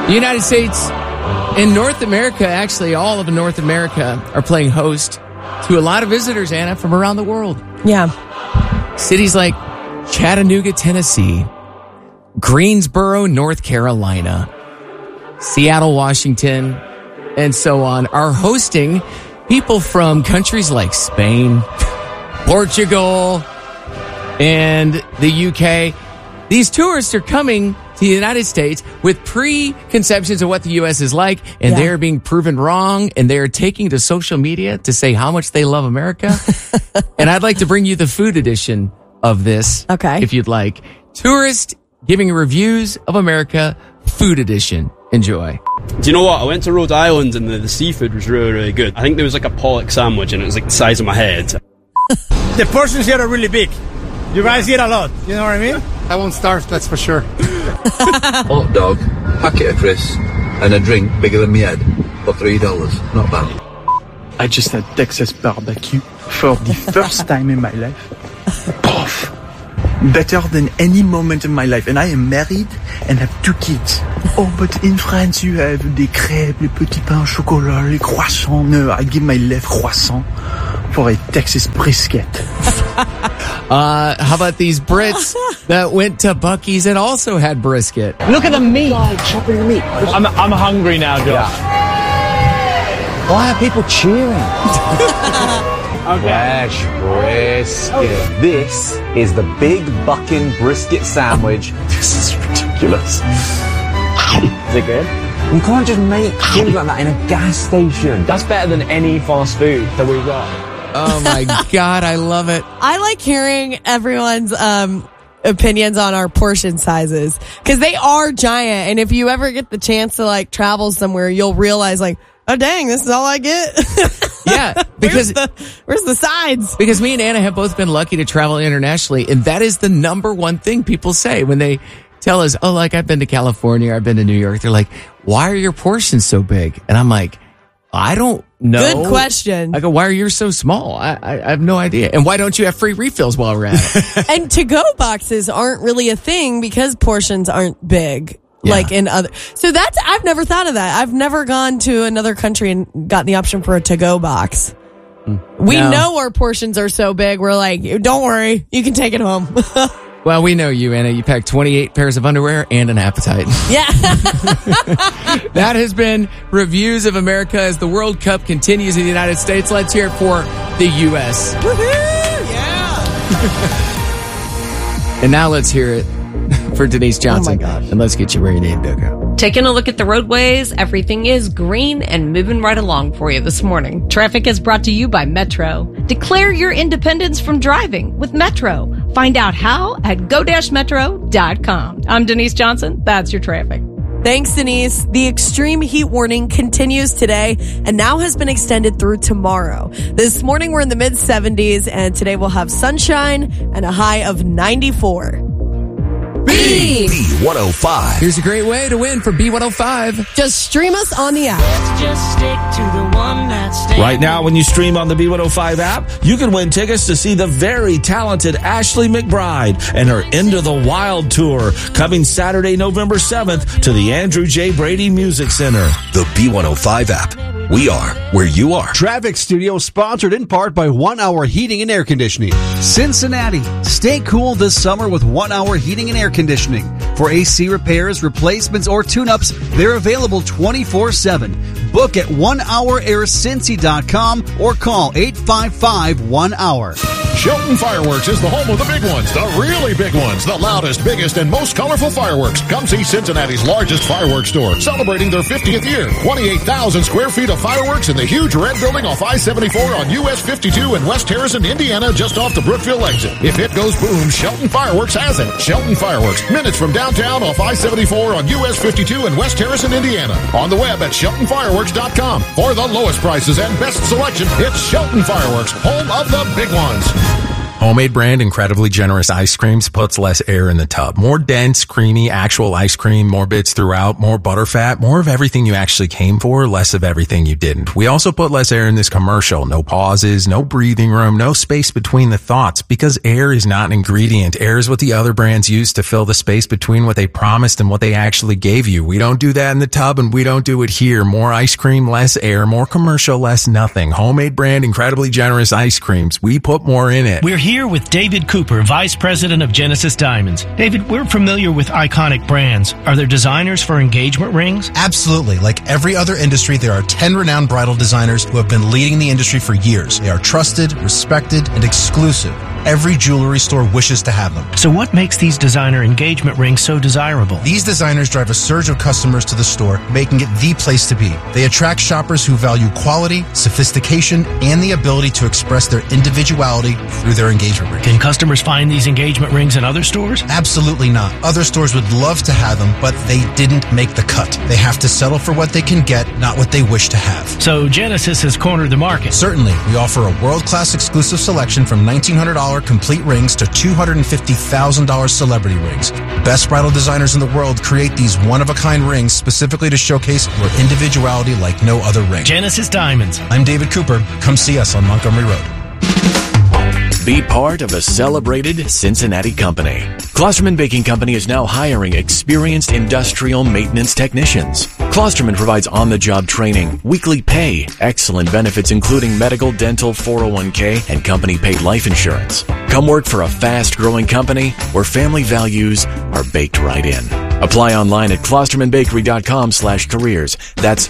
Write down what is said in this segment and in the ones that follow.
The United States and North America, actually all of North America, are playing host to a lot of visitors, Anna, from around the world. Yeah. Cities like Chattanooga, Tennessee, Greensboro, North Carolina, Seattle, Washington, and so on are hosting people from countries like Spain, Portugal, and the UK. These tourists are coming to the United States with preconceptions of what the U.S. is like, and they're being proven wrong, and they're taking to social media to say how much they love America. And I'd like to bring you the food edition of this, if you'd like. Tourist giving reviews of America, food edition. Enjoy. Do you know what? I went to Rhode Island, and the seafood was really, really good. I think there was like a pollock sandwich, and it was like the size of my head. The portions here are really big. You guys eat a lot, you know what I mean? I won't starve, that's for sure. Hot dog, packet of crisps, and a drink bigger than my head for $3. Not bad. I just had Texas barbecue for the first time in my life. Poof. Better than any moment in my life. And I am married and have 2 kids. Oh, but in France you have des crêpes, les petits pains au chocolat, les croissants. No, I give my left croissant for a Texas brisket. How about these Brits that went to Buc-ee's and also had brisket? Look at the meat. Chopping the meat. I'm hungry now, Josh. Yeah. Why are people cheering? Fresh brisket. This is the Big Buckin' Brisket Sandwich. This is ridiculous. Is it good? You can't just make things like that in a gas station. That's better than any fast food that we've got. Oh my God, I love it. I like hearing everyone's opinions on our portion sizes because they are giant. And if you ever get the chance to like travel somewhere, you'll realize like, oh dang, this is all I get. Yeah, because where's the sides? Because me and Anna have both been lucky to travel internationally, and that is the number one thing people say when they tell us, oh, like I've been to California, I've been to New York. They're like, why are your portions so big? And I'm like, I don't know. Good question. I go, why are yours so small? I have no idea. And why don't you have free refills while we're at it? And to-go boxes aren't really a thing because portions aren't big. Yeah. Like in other, so that's, I've never thought of that. I've never gone to another country and got the option for a to-go box. We know our portions are so big. We're like, don't worry, you can take it home. Well, we know you, Anna. You packed 28 pairs of underwear and an appetite. Yeah. That has been Reviews of America as the World Cup continues in the United States. Let's hear it for the U.S. Woohoo! Yeah. And now let's hear it for Denise Johnson. Oh my gosh. And let's get you where you need to go. Taking a look at the roadways, everything is green and moving right along for you this morning. Traffic is brought to you by Metro. Declare your independence from driving with Metro. Find out how at go-metro.com. I'm Denise Johnson. That's your traffic. Thanks, Denise. The extreme heat warning continues today and now has been extended through tomorrow. This morning we're in the mid-70s and today we'll have sunshine and a high of 94. B105. Here's a great way to win for B105. Just stream us on the app. Let's just stick to the one that's Right now, when you stream on the B105 app, you can win tickets to see the very talented Ashley McBryde and her Into the Wild tour coming Saturday, November 7th to the Andrew J. Brady Music Center. The B105 app. We are where you are. Traffic Studio sponsored in part by 1 Hour Heating and Air Conditioning. Cincinnati, stay cool this summer with 1 Hour Heating and Air Conditioning. For AC repairs, replacements, or tune-ups, they're available 24/7. Book at onehouraircincy.com or call 855-1-HOUR. Shelton Fireworks is the home of the big ones, the really big ones, the loudest, biggest, and most colorful fireworks. Come see Cincinnati's largest fireworks store, celebrating their 50th year. 28,000 square feet of fireworks in the huge red building off I-74 on US 52 in West Harrison, Indiana, just off the Brookville exit. If it goes boom, Shelton Fireworks has it. Shelton Fireworks, minutes from downtown off I-74 on US 52 in West Harrison, Indiana. On the web at SheltonFireworks.com. For the lowest prices and best selection, it's Shelton Fireworks, home of the big ones. Homemade brand Incredibly Generous Ice Creams puts less air in the tub. More dense, creamy, actual ice cream, more bits throughout, more butterfat, more of everything you actually came for, less of everything you didn't. We also put less air in this commercial. No pauses, no breathing room, no space between the thoughts, because air is not an ingredient. Air is what the other brands use to fill the space between what they promised and what they actually gave you. We don't do that in the tub, and we don't do it here. More ice cream, less air, more commercial, less nothing. Homemade brand Incredibly Generous Ice Creams. We put more in it. We're here with David Cooper, Vice President of Genesis Diamonds. David, we're familiar with iconic brands. Are there designers for engagement rings? Absolutely. Like every other industry, there are 10 renowned bridal designers who have been leading the industry for years. They are trusted, respected, and exclusive. Every jewelry store wishes to have them. So what makes these designer engagement rings so desirable? These designers drive a surge of customers to the store, making it the place to be. They attract shoppers who value quality, sophistication, and the ability to express their individuality through their engagement ring. Can customers find these engagement rings in other stores? Absolutely not. Other stores would love to have them, but they didn't make the cut. They have to settle for what they can get, not what they wish to have. So Genesis has cornered the market. Certainly. We offer a world-class exclusive selection from $1,900 complete rings to $250,000 celebrity rings. Best bridal designers in the world create these one-of-a-kind rings specifically to showcase your individuality like no other ring. Genesis Diamonds. I'm David Cooper. Come see us on Montgomery Road. Be part of a celebrated Cincinnati company. Klosterman Baking Company is now hiring experienced industrial maintenance technicians. Klosterman provides on-the-job training, weekly pay, excellent benefits including medical, dental, 401k, and company-paid life insurance. Come work for a fast-growing company where family values are baked right in. Apply online at klostermanbakery.com/careers. That's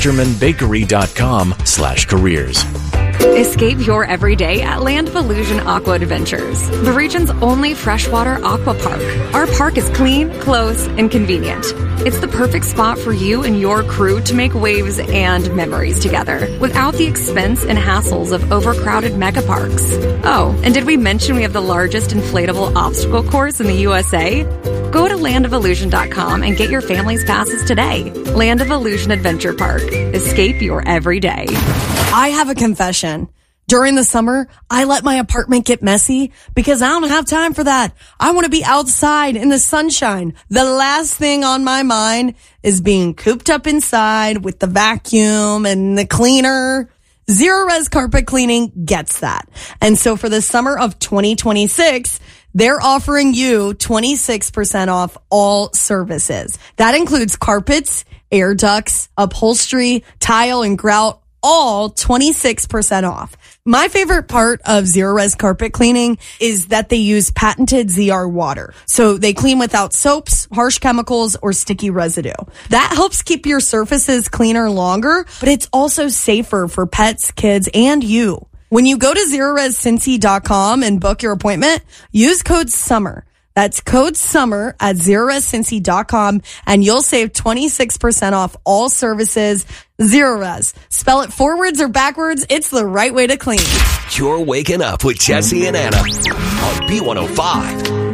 klostermanbakery.com/careers. Escape your everyday at Land of Illusion Aqua Adventures, the region's only freshwater aqua park. Our park is clean, close, and convenient. It's the perfect spot for you and your crew to make waves and memories together without the expense and hassles of overcrowded mega parks. Oh, and did we mention we have the largest inflatable obstacle course in the USA? Go to landofillusion.com and get your family's passes today. Land of Illusion Adventure Park. Escape your everyday. I have a confession. During the summer, I let my apartment get messy because I don't have time for that. I want to be outside in the sunshine. The last thing on my mind is being cooped up inside with the vacuum and the cleaner. Zero Res Carpet Cleaning gets that. And so for the summer of 2026, they're offering you 26% off all services. That includes carpets, air ducts, upholstery, tile, and grout, all 26% off. My favorite part of Zero Res Carpet Cleaning is that they use patented ZR water. So they clean without soaps, harsh chemicals, or sticky residue. That helps keep your surfaces cleaner longer, but it's also safer for pets, kids, and you. When you go to ZeroResCincy.com and book your appointment, use code SUMMER. That's code SUMMER at ZeroResCincy.com and you'll save 26% off all services. Zero Res. Spell it forwards or backwards, it's the right way to clean. You're waking up with Jesse and Anna on B105.